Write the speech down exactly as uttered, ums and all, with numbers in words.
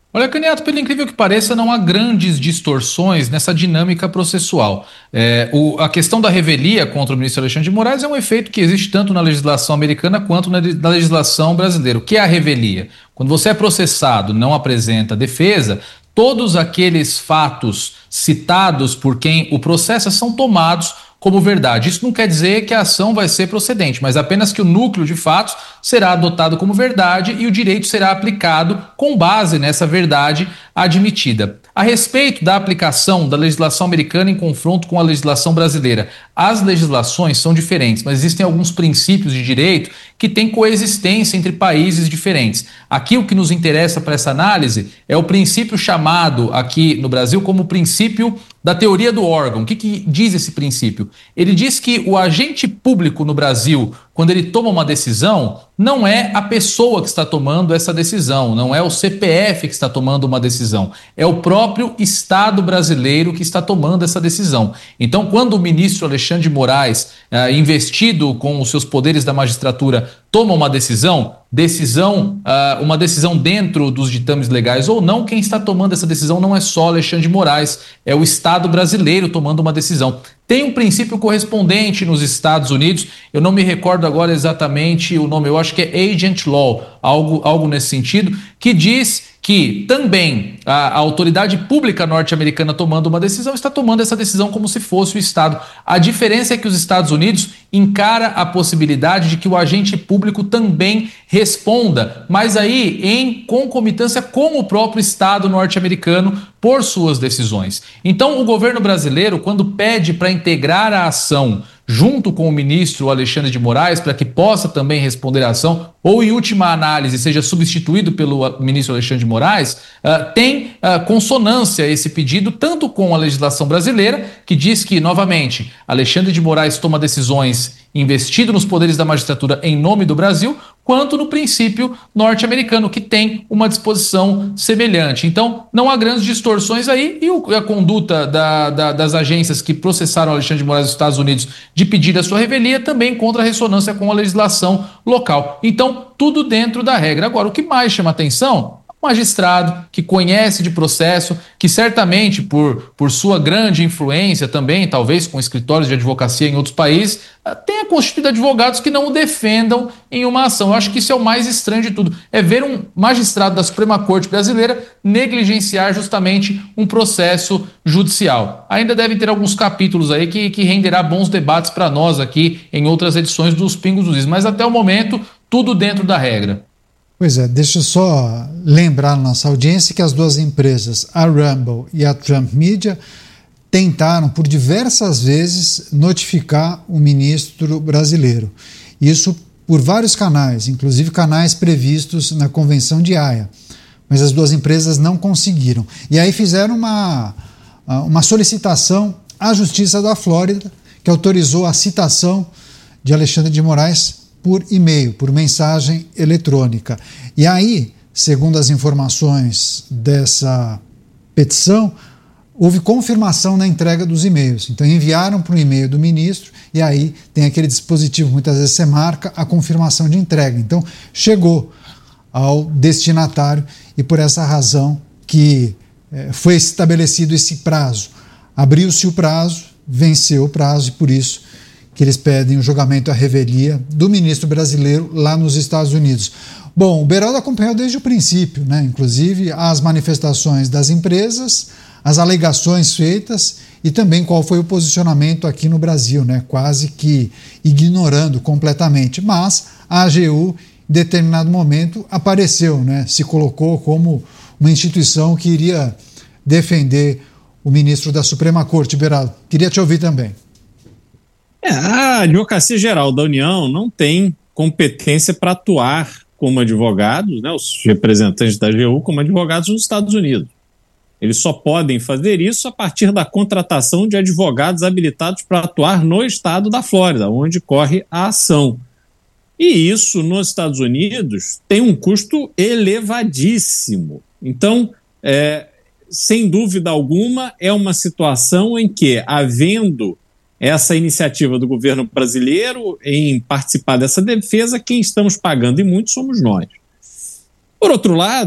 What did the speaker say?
Olha, Caniato, pelo incrível que pareça, não há grandes distorções nessa dinâmica processual. É, o- a questão da revelia contra o ministro Alexandre de Moraes é um efeito que existe tanto na legislação americana quanto na, na legislação brasileira. O que é a revelia? Quando você é processado, não apresenta defesa, todos aqueles fatos citados por quem o processa são tomados como verdade. Isso não quer dizer que a ação vai ser procedente, mas apenas que o núcleo de fatos será adotado como verdade e o direito será aplicado com base nessa verdade admitida. A respeito da aplicação da legislação americana em confronto com a legislação brasileira, as legislações são diferentes, mas existem alguns princípios de direito que têm coexistência entre países diferentes. Aqui o que nos interessa para essa análise é o princípio chamado aqui no Brasil como o princípio da teoria do órgão. O que, que diz esse princípio? Ele diz que o agente público no Brasil, quando ele toma uma decisão, não é a pessoa que está tomando essa decisão, não é o C P F que está tomando uma decisão, é o próprio Estado brasileiro que está tomando essa decisão. Então, quando o ministro Alexandre de Moraes, eh, investido com os seus poderes da magistratura, toma uma decisão, decisão, uh, uma decisão dentro dos ditames legais ou não, quem está tomando essa decisão não é só Alexandre de Moraes, é o Estado brasileiro tomando uma decisão. Tem um princípio correspondente nos Estados Unidos, eu não me recordo agora exatamente o nome, eu acho que é Agent Law, algo, algo nesse sentido, que diz que também a, a autoridade pública norte-americana tomando uma decisão está tomando essa decisão como se fosse o Estado. A diferença é que os Estados Unidos encara a possibilidade de que o agente público também responda, mas aí em concomitância com o próprio Estado norte-americano por suas decisões. Então, o governo brasileiro, quando pede para integrar a ação junto com o ministro Alexandre de Moraes, para que possa também responder à ação, ou em última análise seja substituído pelo ministro Alexandre de Moraes, uh, tem uh, consonância esse pedido, tanto com a legislação brasileira, que diz que, novamente, Alexandre de Moraes toma decisões investido nos poderes da magistratura em nome do Brasil, quanto no princípio norte-americano, que tem uma disposição semelhante. Então, não há grandes distorções aí, e o, a conduta da, da, das agências que processaram Alexandre de Moraes nos Estados Unidos de pedir a sua revelia também contra a ressonância com a legislação local. Então, tudo dentro da regra. Agora, o que mais chama atenção? Magistrado que conhece de processo, que certamente por, por sua grande influência também, talvez com escritórios de advocacia em outros países, tenha constituído advogados que não o defendam em uma ação. Eu acho que isso é o mais estranho de tudo, é ver um magistrado da Suprema Corte brasileira negligenciar justamente um processo judicial. Ainda deve ter alguns capítulos aí que, que renderá bons debates para nós aqui em outras edições dos Pingos dos Is, mas até o momento, tudo dentro da regra. Pois é, deixa eu só lembrar a nossa audiência que as duas empresas, a Rumble e a Trump Media, tentaram por diversas vezes notificar o ministro brasileiro. Isso por vários canais, inclusive canais previstos na Convenção de Haia. Mas as duas empresas não conseguiram. E aí fizeram uma, uma solicitação à Justiça da Flórida, que autorizou a citação de Alexandre de Moraes por e-mail, por mensagem eletrônica. E aí, segundo as informações dessa petição, houve confirmação na entrega dos e-mails. Então enviaram para o e-mail do ministro e aí tem aquele dispositivo, muitas vezes você marca a confirmação de entrega. Então chegou ao destinatário e por essa razão que eh, foi estabelecido esse prazo. Abriu-se o prazo, venceu o prazo e por isso que eles pedem o julgamento à revelia do ministro brasileiro lá nos Estados Unidos. Bom, o Beraldo acompanhou desde o princípio, né? Inclusive as manifestações das empresas, as alegações feitas e também qual foi o posicionamento aqui no Brasil, né? Quase que ignorando completamente. Mas a A G U, em determinado momento, apareceu, né? Se colocou como uma instituição que iria defender o ministro da Suprema Corte. Beraldo, queria te ouvir também. É, a Advocacia Geral da União não tem competência para atuar como advogados, né, os representantes da A G U como advogados nos Estados Unidos. Eles só podem fazer isso a partir da contratação de advogados habilitados para atuar no estado da Flórida, onde corre a ação. E isso, nos Estados Unidos, tem um custo elevadíssimo. Então, é, sem dúvida alguma, é uma situação em que, havendo essa iniciativa do governo brasileiro em participar dessa defesa, quem estamos pagando e muito somos nós. Por outro lado,